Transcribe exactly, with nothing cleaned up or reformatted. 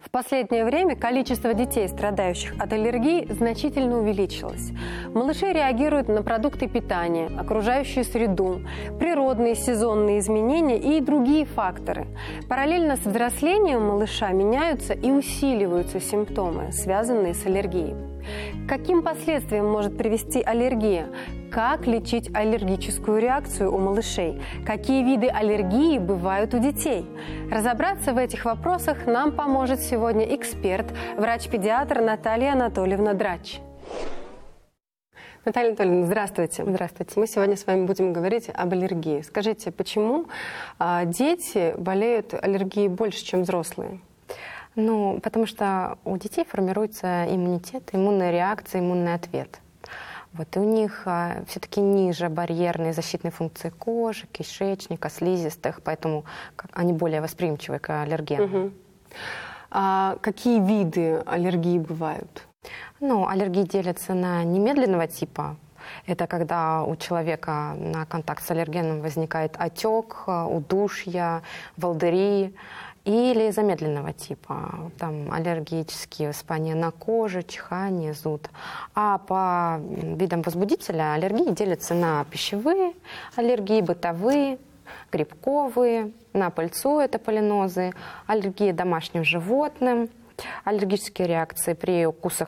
В последнее время количество детей, страдающих от аллергии, значительно увеличилось. Малыши реагируют на продукты питания, окружающую среду, природные сезонные изменения и другие факторы. Параллельно с взрослением малыша меняются и усиливаются симптомы, связанные с аллергией. К каким последствиям может привести аллергия? Как лечить аллергическую реакцию у малышей? Какие виды аллергии бывают у детей? Разобраться в этих вопросах нам поможет сегодня эксперт, врач-педиатр Наталья Анатольевна Драч. Наталья Анатольевна, здравствуйте. Здравствуйте. Мы сегодня с вами будем говорить об аллергии. Скажите, почему а, дети болеют аллергией больше, чем взрослые? Ну, потому что у детей формируется иммунитет, иммунная реакция, иммунный ответ. Вот, и у них а, все-таки ниже барьерные защитные функции кожи, кишечника, слизистых, поэтому как, они более восприимчивы к аллергенам. Угу. А какие виды аллергии бывают? Ну, аллергии делятся на немедленного типа. Это когда у человека на контакт с аллергеном возникает отек, удушье, волдыри. Или замедленного типа, там аллергические воспаления на коже, чихание, зуд. А по видам возбудителя аллергии делятся на пищевые аллергии, бытовые, грибковые, на пыльцу это полинозы, аллергия домашним животным, аллергические реакции при укусах